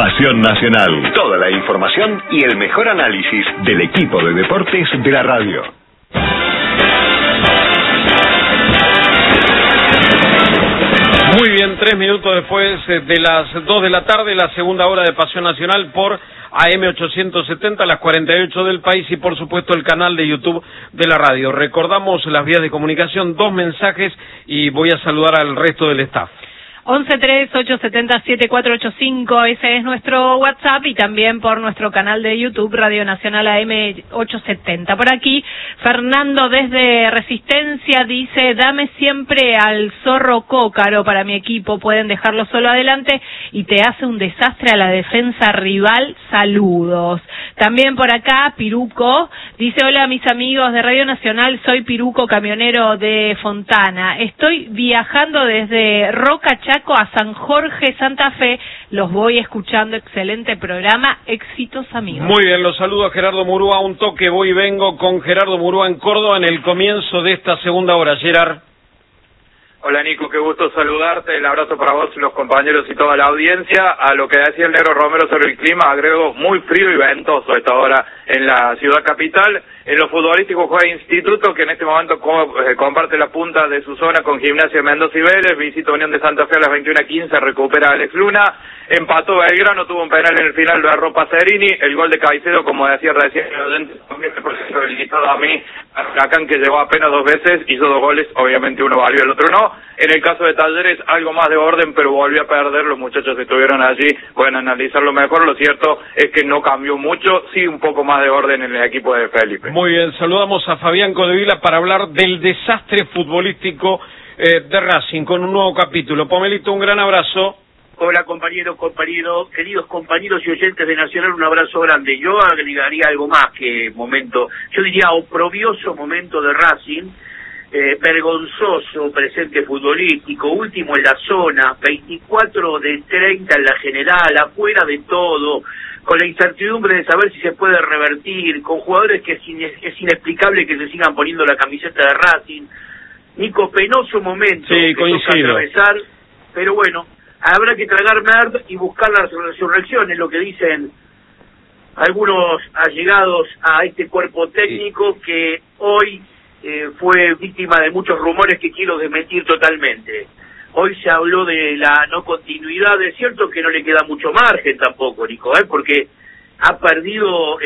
Pasión Nacional. Toda la información y el mejor análisis del equipo de deportes de la radio. Muy bien, 3 minutos después de las 2 de la tarde, la segunda hora de Pasión Nacional por AM870, las 48 del país y por supuesto el canal de YouTube de la radio. Recordamos las vías de comunicación, 2 mensajes y voy a saludar al resto del staff. 1138707485, ese es nuestro WhatsApp y también por nuestro canal de YouTube, Radio Nacional AM870. Por aquí, Fernando desde Resistencia dice, dame siempre al Zorro Cócaro para mi equipo, pueden dejarlo solo adelante y te hace un desastre a la defensa rival, saludos. También por acá, Piruco, dice, hola mis amigos de Radio Nacional, soy Piruco, camionero de Fontana, estoy viajando desde Roca Chaco a San Jorge, Santa Fe, los voy escuchando, excelente programa, éxitos amigos. Muy bien, los saludo a Gerardo Murúa, un toque voy y vengo con Gerardo Murúa en Córdoba en el comienzo de esta segunda hora. Gerard. Hola Nico, qué gusto saludarte, el abrazo para vos, los compañeros y toda la audiencia. A lo que decía el negro Romero sobre el clima, agrego muy frío y ventoso a esta hora en la ciudad capital. En lo futbolístico juega Instituto, que en este momento comparte la punta de su zona con Gimnasia Mendoza y Vélez, visita Unión de Santa Fe a las 21:15, recupera a Alex Luna, empató Belgrano, tuvo un penal en el final, lo erró Pacerini, el gol de Caicedo, como decía recién, también me habilitado a mí, a Huracán, que llegó apenas 2 veces, hizo 2 goles, obviamente uno valió, el otro no. En el caso de Talleres, algo más de orden, pero volvió a perder, los muchachos estuvieron allí, pueden analizarlo mejor, lo cierto es que no cambió mucho, sí un poco más de orden en el equipo de Felipe. Muy bien, saludamos a Fabián Codevila para hablar del desastre futbolístico de Racing con un nuevo capítulo. Pomelito, un gran abrazo. Hola compañeros, queridos compañeros y oyentes de Nacional, un abrazo grande. Yo agregaría algo más que momento, yo diría oprobioso momento de Racing, vergonzoso presente futbolístico, último en la zona, 24 de 30 en la general, afuera de todo, con la incertidumbre de saber si se puede revertir, con jugadores que es inexplicable que se sigan poniendo la camiseta de Racing. Nico, penoso momento sí, que toca atravesar, pero bueno, habrá que tragar merd y buscar la resurrección, es lo que dicen algunos allegados a este cuerpo técnico que hoy fue víctima de muchos rumores que quiero desmentir totalmente. Hoy se habló de la no continuidad, es cierto que no le queda mucho margen tampoco, Nico, porque ha perdido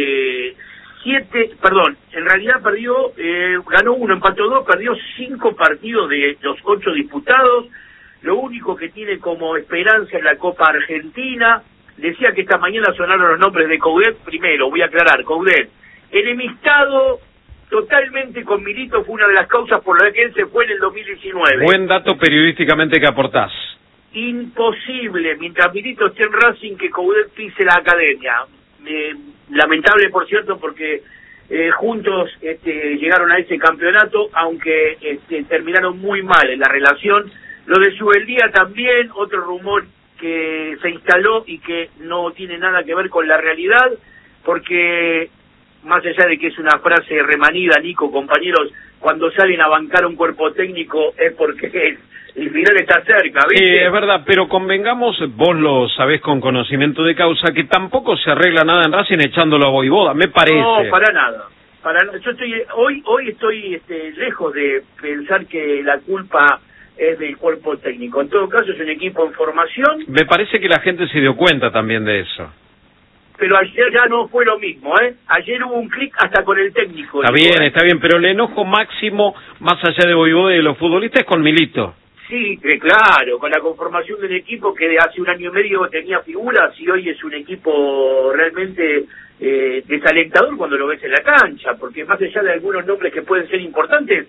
en realidad perdió, ganó 1, empató 2, perdió 5 partidos de los 8 disputados, lo único que tiene como esperanza en la Copa Argentina. Decía que esta mañana sonaron los nombres de Coudet, primero, voy a aclarar, Coudet, enemistado totalmente con Milito, fue una de las causas por las que él se fue en el 2019. Buen dato periodísticamente que aportás. Imposible, mientras Milito esté en Racing, que Coudet pise la academia. Lamentable, por cierto, porque juntos llegaron a ese campeonato, aunque terminaron muy mal en la relación. Lo de Subeldía también, otro rumor que se instaló y que no tiene nada que ver con la realidad, porque más allá de que es una frase remanida, Nico, compañeros, cuando salen a bancar un cuerpo técnico es porque el final está cerca, ¿viste? Sí, es verdad, pero convengamos, vos lo sabés con conocimiento de causa, que tampoco se arregla nada en Racing echándolo a Voivoda, me parece. No, para nada. Yo estoy hoy estoy lejos de pensar que la culpa es del cuerpo técnico. En todo caso, es un equipo en formación. Me parece que la gente se dio cuenta también de eso. Pero ayer ya no fue lo mismo, Ayer hubo un clic hasta con el técnico. Está bien, pero el enojo máximo, más allá de Voivoda y de los futbolistas, es con Milito. Sí, claro, con la conformación del equipo que de hace 1 año y medio tenía figuras y hoy es un equipo realmente desalentador cuando lo ves en la cancha, porque más allá de algunos nombres que pueden ser importantes,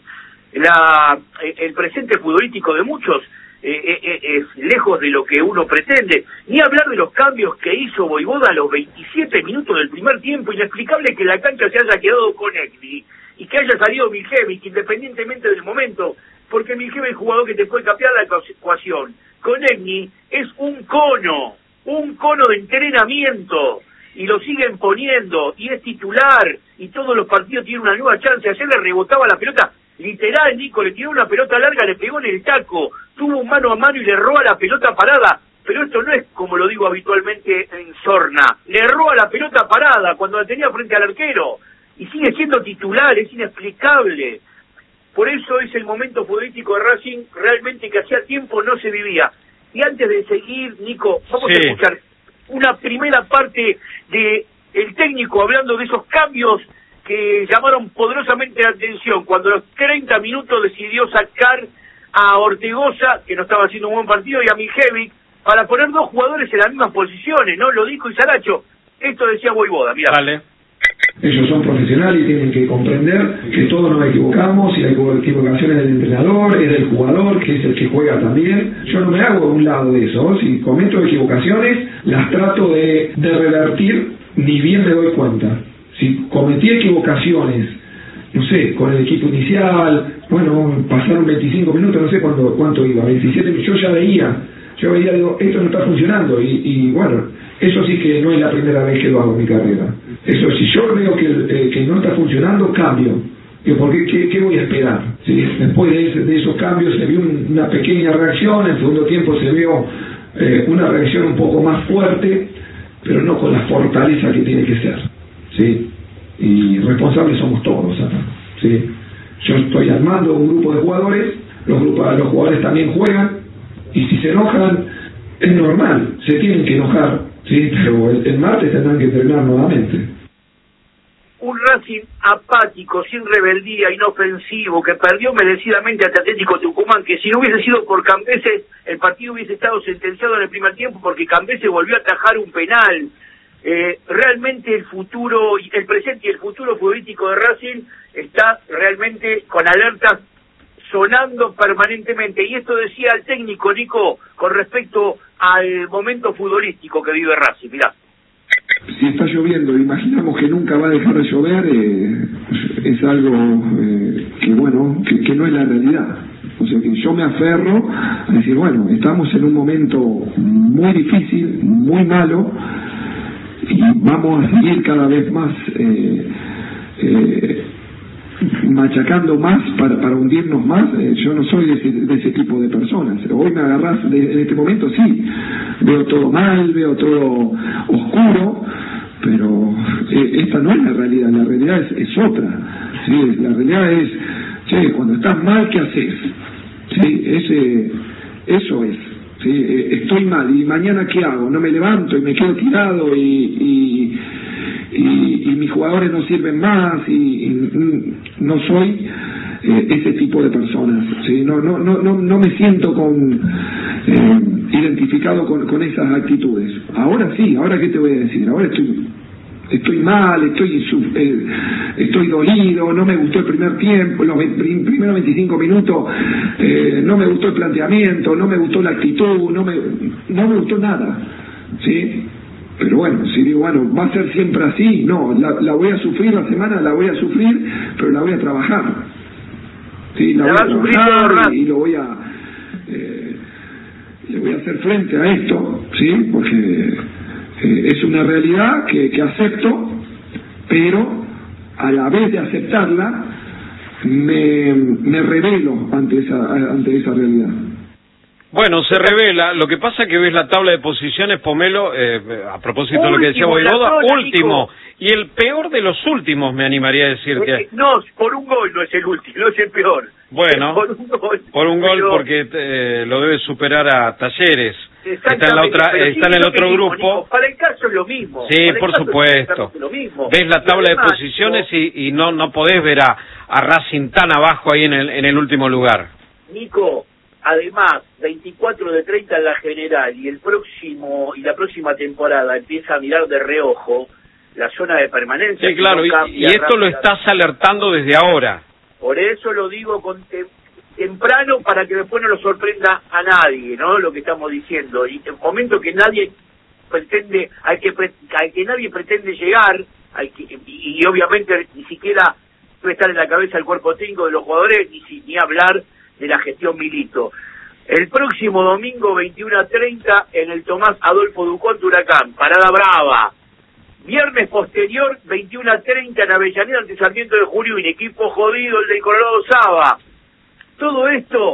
el presente futbolístico de muchos es lejos de lo que uno pretende. Ni hablar de los cambios que hizo Voivoda a los 27 minutos del primer tiempo. Inexplicable que la cancha se haya quedado con Egni y que haya salido Miljevic, independientemente del momento, porque Miljevic es el jugador que te puede cambiar la ecuación. Con Egni es un cono de entrenamiento, y lo siguen poniendo, y es titular, y todos los partidos tienen una nueva chance. Ayer le rebotaba la pelota, literal, Nico, le tiró una pelota larga, le pegó en el taco, tuvo un mano a mano y le roba la pelota parada. pero esto no es como lo digo habitualmente en Sorna. Le erró a la pelota parada cuando la tenía frente al arquero y sigue siendo titular, es inexplicable. Por eso es el momento futbolístico de Racing realmente que hacía tiempo no se vivía. Y antes de seguir, Nico, vamos a escuchar una primera parte de el técnico hablando de esos cambios que llamaron poderosamente la atención cuando a los 30 minutos decidió sacar a Ortegoza, que no estaba haciendo un buen partido, y a Mijevic, para poner 2 jugadores en las mismas posiciones, ¿no? Lodico y Saracho. Esto decía Voivoda, mirá. Dale. Ellos son profesionales y tienen que comprender que todos nos equivocamos y la equivocación es del entrenador, es del jugador, que es el que juega también. Yo no me hago de un lado de eso. Si cometo equivocaciones, las trato de revertir, ni bien me doy cuenta. Si cometí equivocaciones, no sé, con el equipo inicial, bueno, pasaron 25 minutos, no sé cuánto iba, 27, yo veía, digo, esto no está funcionando, y bueno, eso sí que no es la primera vez que lo hago en mi carrera. Eso, si yo veo que no está funcionando, cambio. ¿Por qué voy a esperar? ¿Sí? Después de esos cambios se vio una pequeña reacción, en el segundo tiempo se vio una reacción un poco más fuerte, pero no con la fortaleza que tiene que ser. ¿Sí? Y responsables somos todos acá. ¿Sí? Yo estoy armando un grupo de jugadores, los jugadores también juegan, y si se enojan, es normal, se tienen que enojar, ¿sí? Pero el martes tendrán que entrenar nuevamente. Un Racing apático, sin rebeldía, inofensivo, que perdió merecidamente ante Atlético Tucumán, que si no hubiese sido por Cambeses, el partido hubiese estado sentenciado en el primer tiempo porque Cambeses volvió a atajar un penal. Realmente el futuro, el presente y el futuro futbolístico de Racing está realmente con alertas sonando permanentemente, y esto decía el técnico Nico con respecto al momento futbolístico que vive Racing. Mirá. Si está lloviendo, imaginamos que nunca va a dejar de llover, es algo que no es la realidad. O sea que yo me aferro a decir, bueno, estamos en un momento muy difícil, muy malo, y vamos a seguir cada vez más machacando más para hundirnos más. Yo no soy de ese tipo de personas. Hoy me agarrás en este momento, sí, veo todo mal, veo todo oscuro, pero esta no es la realidad es otra. ¿Sí? La realidad es, che, cuando estás mal, ¿qué haces? ¿Sí? Eso es. ¿Sí? Estoy mal, y mañana ¿qué hago? No me levanto y me quedo tirado y mis jugadores no sirven más, y no soy ese tipo de personas. ¿Sí? No me siento identificado con esas actitudes. Ahora sí, ahora qué te voy a decir, ahora estoy mal, estoy dolido, no me gustó el primer tiempo, los primeros 25 minutos, no me gustó el planteamiento, no me gustó la actitud, no me gustó nada, ¿sí? Pero bueno, si digo, bueno, ¿va a ser siempre así? No, la voy a sufrir la semana, la voy a sufrir, pero la voy a trabajar, ¿sí? La voy a trabajar y le voy a hacer frente a esto, ¿sí? Porque es una realidad que acepto, pero a la vez de aceptarla me rebelo ante esa realidad. Bueno, se revela. Lo que pasa es que ves la tabla de posiciones, Pomelo, a propósito de lo que decía Voivoda, último, y el peor de los últimos, me animaría a decirte. No, por un gol no es el último, no es el peor. Bueno, por un gol porque lo debe superar a Talleres. Está en el otro grupo. Nico, para el caso es lo mismo. Sí, por supuesto. Ves la tabla de posiciones y no podés ver a Racing tan abajo ahí en el último lugar. Nico, además, 24 de 30 en la general, y la próxima temporada empieza a mirar de reojo la zona de permanencia. Sí, claro, y esto lo estás alertando desde ahora. Por eso lo digo temprano, para que después no lo sorprenda a nadie, ¿no? Lo que estamos diciendo. Y en un momento que nadie pretende, al que nadie pretende llegar, y obviamente ni siquiera puede estar en la cabeza el cuerpo técnico de los jugadores, ni hablar de la gestión Milito. El próximo domingo 21:30 en el Tomás Adolfo Ducont Huracán, parada brava. Viernes posterior 21:30 en Avellaneda ante Sarmiento de Junín, equipo jodido el del Colorado Saba. Todo esto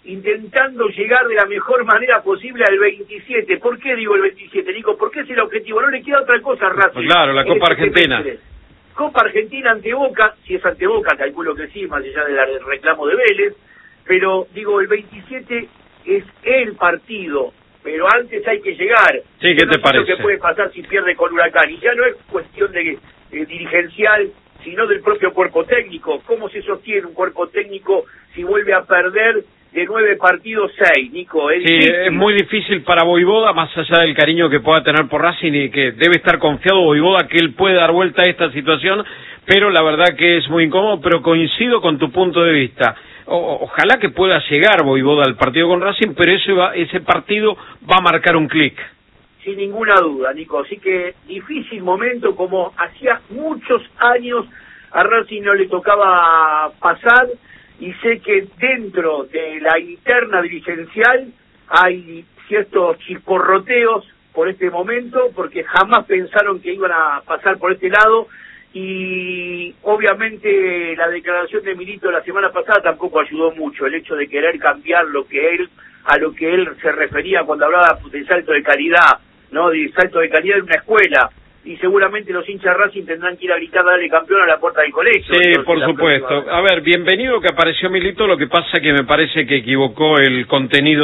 intentando llegar de la mejor manera posible al 27. ¿Por qué digo el 27, Nico? Porque es el objetivo, no le queda otra cosa a Racing. Pues claro, la Copa Argentina. Copa Argentina ante Boca, si es ante Boca, calculo que sí, más allá del reclamo de Vélez, pero digo, el 27 es el partido, pero antes hay que llegar. Sí, ¿qué te parece? ¿Qué puede pasar si pierde con Huracán? Y ya no es cuestión de dirigencial, sino del propio cuerpo técnico. ¿Cómo se sostiene un cuerpo técnico si vuelve a perder de 9 partidos 6, Nico? Es muy difícil para Voivoda, más allá del cariño que pueda tener por Racing y que debe estar confiado Voivoda que él puede dar vuelta a esta situación, pero la verdad que es muy incómodo, pero coincido con tu punto de vista. Ojalá que pueda llegar Voivoda al partido con Racing, pero ese partido va a marcar un clic. Sin ninguna duda, Nico. Así que difícil momento, como hacía muchos años a Racing no le tocaba pasar, y sé que dentro de la interna dirigencial hay ciertos chisporroteos por este momento, porque jamás pensaron que iban a pasar por este lado, y obviamente la declaración de Milito la semana pasada tampoco ayudó mucho, el hecho de querer cambiar a lo que él se refería cuando hablaba de salto de calidad, ¿no? De salto de calidad en una escuela, y seguramente los hinchas Racing tendrán que ir a gritar dale campeón a la puerta del colegio. Sí, por supuesto. A ver, bienvenido que apareció Milito, lo que pasa que me parece que equivocó el contenido